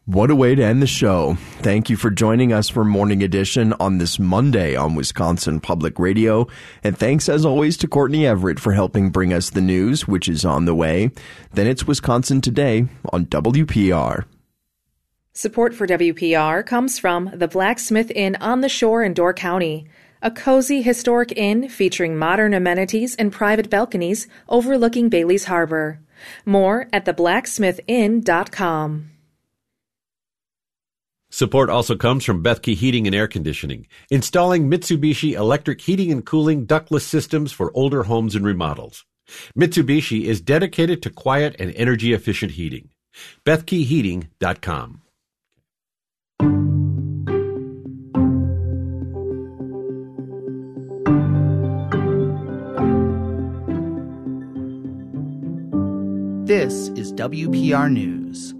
What a way to end the show. Thank you for joining us for Morning Edition on this Monday on Wisconsin Public Radio. And thanks as always to Courtney Everett for helping bring us the news, which is on the way. Then it's Wisconsin Today on WPR. Support for WPR comes from the Blacksmith Inn on the Shore in Door County, a cozy historic inn featuring modern amenities and private balconies overlooking Bailey's Harbor. More at theblacksmithinn.com. Support also comes from Bethke Heating and Air Conditioning, installing Mitsubishi electric heating and cooling ductless systems for older homes and remodels. Mitsubishi is dedicated to quiet and energy-efficient heating. BethkeHeating.com. This is WPR News.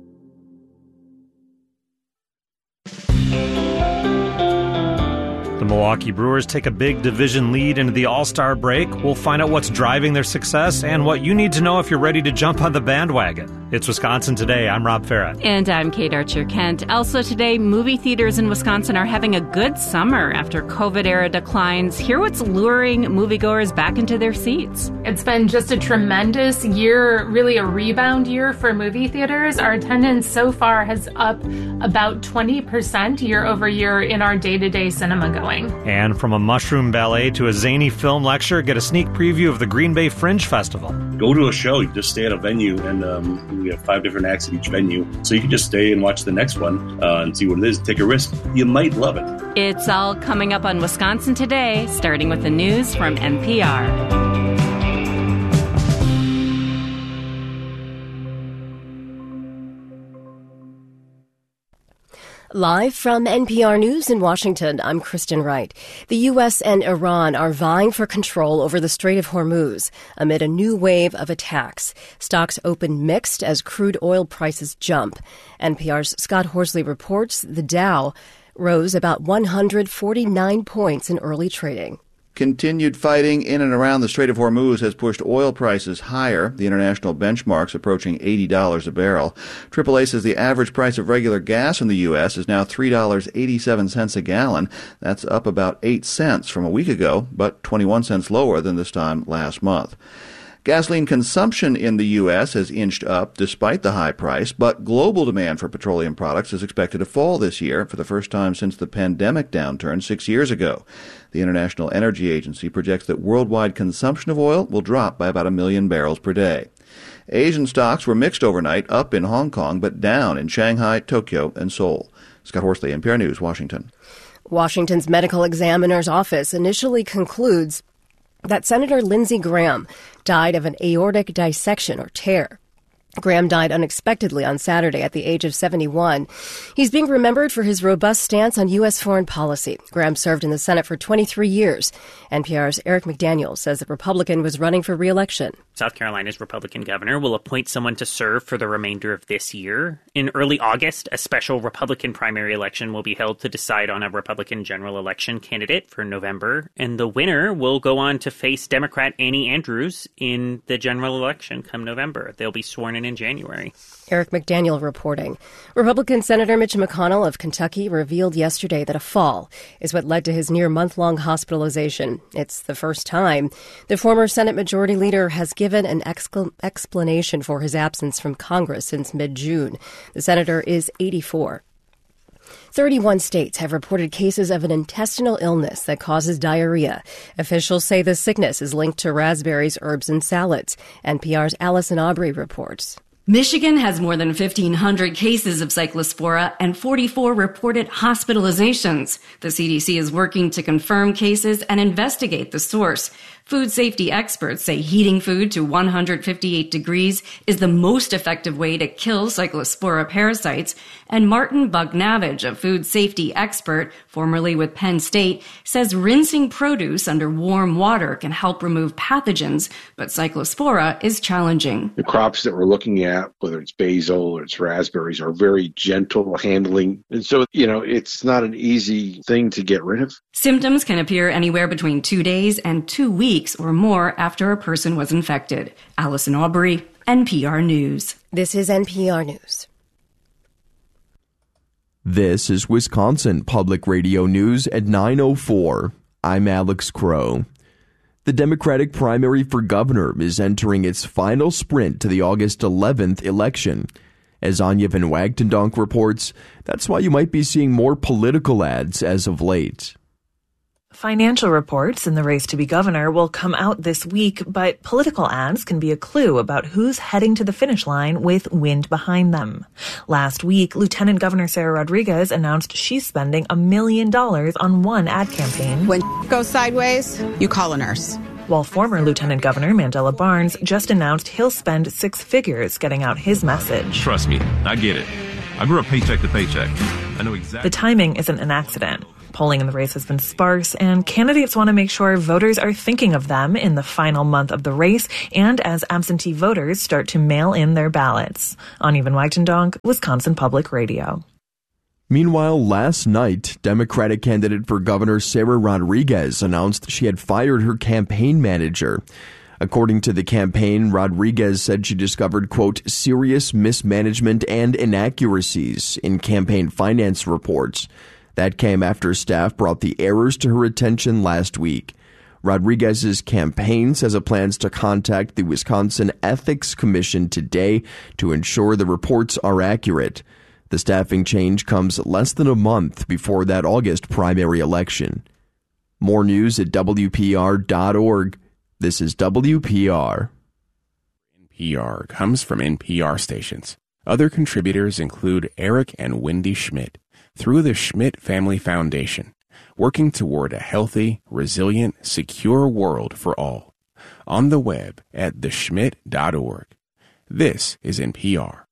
The Milwaukee Brewers take a big division lead into the All-Star break. We'll find out what's driving their success and what you need to know if you're ready to jump on the bandwagon. It's Wisconsin Today. I'm Rob Farrett. And I'm Kate Archer-Kent. Also today, movie theaters in Wisconsin are having a good summer after COVID-era declines. Hear what's luring moviegoers back into their seats. It's been just a tremendous year, really a rebound year for movie theaters. Our attendance so far has up about 20% year over year in our day-to-day cinema going. And from a mushroom ballet to a zany film lecture, get a sneak preview of the Green Bay Fringe Festival. Go to a show. You just stay at a venue, and we have 5 different acts at each venue. So you can just stay and watch the next one and see what it is. Take a risk. You might love it. It's all coming up on Wisconsin Today, starting with the news from NPR. Live from NPR News in Washington, I'm Kristen Wright. The U.S. and Iran are vying for control over the Strait of Hormuz amid a new wave of attacks. Stocks opened mixed as crude oil prices jump. NPR's Scott Horsley reports the Dow rose about 149 points in early trading. Continued fighting in and around the Strait of Hormuz has pushed oil prices higher, the international benchmarks approaching $80 a barrel. AAA says the average price of regular gas in the U.S. is now $3.87 a gallon. That's up about 8 cents from a week ago, but 21 cents lower than this time last month. Gasoline consumption in the U.S. has inched up despite the high price, but global demand for petroleum products is expected to fall this year for the first time since the pandemic downturn 6 years ago. The International Energy Agency projects that worldwide consumption of oil will drop by about 1 million barrels per day. Asian stocks were mixed overnight, up in Hong Kong, but down in Shanghai, Tokyo, and Seoul. Scott Horsley, NPR News, Washington. Washington's medical examiner's office initially concludes that Senator Lindsey Graham died of an aortic dissection or tear. Graham died unexpectedly on Saturday at the age of 71. He's being remembered for his robust stance on U.S. foreign policy. Graham served in the Senate for 23 years. NPR's Eric McDaniel says the Republican was running for re-election. South Carolina's Republican governor will appoint someone to serve for the remainder of this year. In early August, a special Republican primary election will be held to decide on a Republican general election candidate for November, and the winner will go on to face Democrat Annie Andrews in the general election come November. They'll be sworn in January. Eric McDaniel reporting. Republican Senator Mitch McConnell of Kentucky revealed yesterday that a fall is what led to his near month-long hospitalization. It's the first time the former Senate Majority Leader has given an explanation for his absence from Congress since mid-June. The senator is 84. 31 states have reported cases of an intestinal illness that causes diarrhea. Officials say the sickness is linked to raspberries, herbs, and salads. NPR's Allison Aubrey reports. Michigan has more than 1,500 cases of Cyclospora and 44 reported hospitalizations. The CDC is working to confirm cases and investigate the source. Food safety experts say heating food to 158 degrees is the most effective way to kill Cyclospora parasites. And Martin Bugnavage, a food safety expert, formerly with Penn State, says rinsing produce under warm water can help remove pathogens, but Cyclospora is challenging. The crops that we're looking at, whether it's basil or it's raspberries, are very gentle handling. And so, it's not an easy thing to get rid of. Symptoms can appear anywhere between 2 days and 2 weeks or more after a person was infected. Allison Aubrey, NPR News. This is NPR News. This is Wisconsin Public Radio News at 9:04. I'm Alex Crow. The Democratic primary for governor is entering its final sprint to the August 11th election. As Anya Van Wagtendonk reports, that's why you might be seeing more political ads as of late. Financial reports in the race to be governor will come out this week, but political ads can be a clue about who's heading to the finish line with wind behind them. Last week, Lieutenant Governor Sarah Rodriguez announced she's spending $1 million on one ad campaign. When goes sideways, you call a nurse. While former Lieutenant Governor Mandela Barnes just announced he'll spend 6 figures getting out his message. Trust me, I get it. I grew up paycheck to paycheck. I know exactly. The timing isn't an accident. Polling in the race has been sparse, and candidates want to make sure voters are thinking of them in the final month of the race and as absentee voters start to mail in their ballots. Anya Van Wagtendonk, Wisconsin Public Radio. Meanwhile, last night, Democratic candidate for governor Sarah Rodriguez announced she had fired her campaign manager. According to the campaign, Rodriguez said she discovered, quote, serious mismanagement and inaccuracies in campaign finance reports. That came after staff brought the errors to her attention last week. Rodriguez's campaign says it plans to contact the Wisconsin Ethics Commission today to ensure the reports are accurate. The staffing change comes less than a month before that August primary election. More news at WPR.org. This is WPR. NPR comes from NPR stations. Other contributors include Eric and Wendy Schmidt. Through the Schmidt Family Foundation, working toward a healthy, resilient, secure world for all. On the web at theschmidt.org. This is NPR.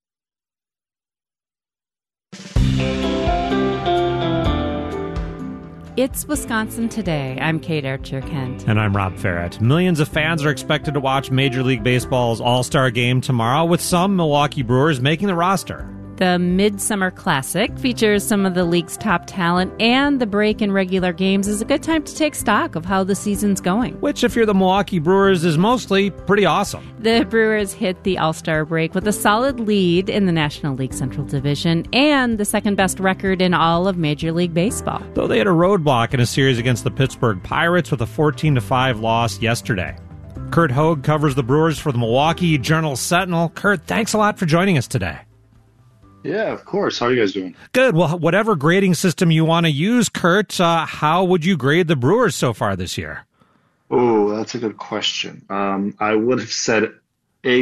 It's Wisconsin Today. I'm Kate Archer-Kent. And I'm Rob Farrett. Millions of fans are expected to watch Major League Baseball's All-Star Game tomorrow, with some Milwaukee Brewers making the roster. The Midsummer Classic features some of the league's top talent, and the break in regular games is a good time to take stock of how the season's going. Which, if you're the Milwaukee Brewers, is mostly pretty awesome. The Brewers hit the All-Star break with a solid lead in the National League Central Division and the second-best record in all of Major League Baseball. Though they had a roadblock in a series against the Pittsburgh Pirates with a 14-5 loss yesterday. Kurt Hogue covers the Brewers for the Milwaukee Journal-Sentinel. Kurt, thanks a lot for joining us today. Yeah, of course. How are you guys doing? Good. Well, whatever grading system you want to use, Kurt, how would you grade the Brewers so far this year? Oh, that's a good question. I would have said A+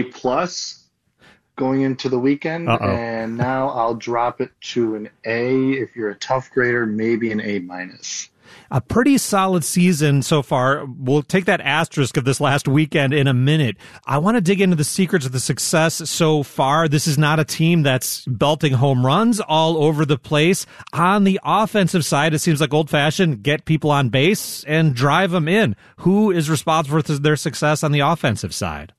going into the weekend, and now I'll drop it to an A. If you're a tough grader, maybe an A-. A pretty solid season so far. We'll take that asterisk of this last weekend in a minute. I want to dig into the secrets of the success so far. This is not a team that's belting home runs all over the place. On the offensive side, it seems like old-fashioned, get people on base and drive them in. Who is responsible for their success on the offensive side?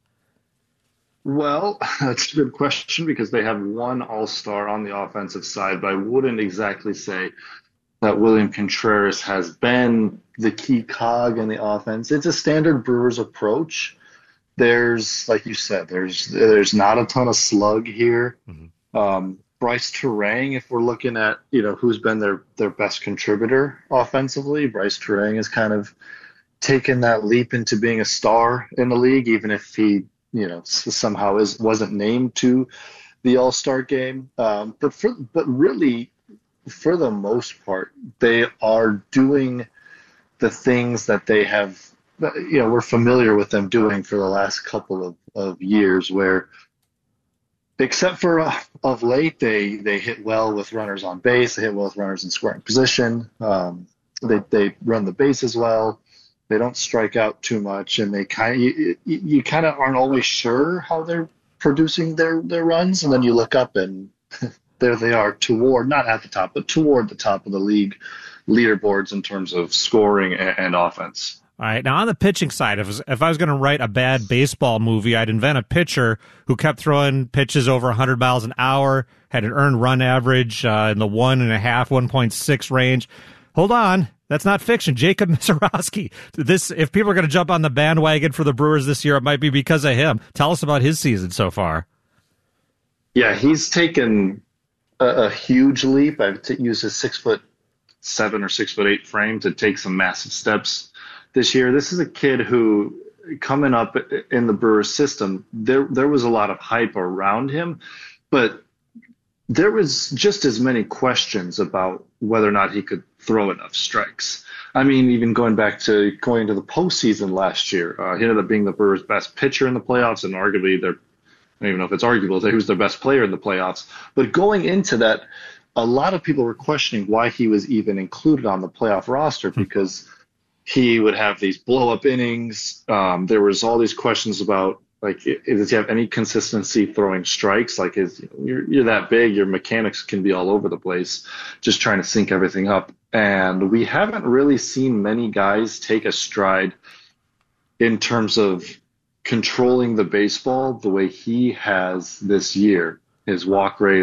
Well, that's a good question because they have one all-star on the offensive side, but I wouldn't exactly say that William Contreras has been the key cog in the offense. It's a standard Brewers approach. There's, like you said, there's not a ton of slug here. Mm-hmm. Bryce Turang, if we're looking at, who's been their best contributor offensively, Bryce Turang has kind of taken that leap into being a star in the league, even if he, somehow wasn't named to the All-Star game. But really, for the most part, they are doing the things that they have, we're familiar with them doing for the last couple of years, where, except for of late, they hit well with runners on base, they hit well with runners in scoring position, they run the bases well, they don't strike out too much, and they you kind of aren't always sure how they're producing their runs, and then you look up and there they are not at the top, but toward the top of the league leaderboards in terms of scoring and offense. All right. Now, on the pitching side, if I was going to write a bad baseball movie, I'd invent a pitcher who kept throwing pitches over 100 miles an hour, had an earned run average in the 1.5, 1.6 range. Hold on. That's not fiction. Jacob Misiorowski. If people are going to jump on the bandwagon for the Brewers this year, it might be because of him. Tell us about his season so far. Yeah, he's taken a huge leap. I've used a 6'7" or 6'8" frame to take some massive steps this year. This is a kid who, coming up in the Brewers system, there was a lot of hype around him, but there was just as many questions about whether or not he could throw enough strikes. I mean, even going to the postseason last year, he ended up being the Brewers' best pitcher in the playoffs, and arguably I don't even know if it's arguable that he was their best player in the playoffs. But going into that, a lot of people were questioning why he was even included on the playoff roster, because he would have these blow-up innings. There was all these questions about, like, does he have any consistency throwing strikes? Like, you're that big, your mechanics can be all over the place, just trying to sync everything up. And we haven't really seen many guys take a stride in terms of controlling the baseball the way he has this year. His walk rate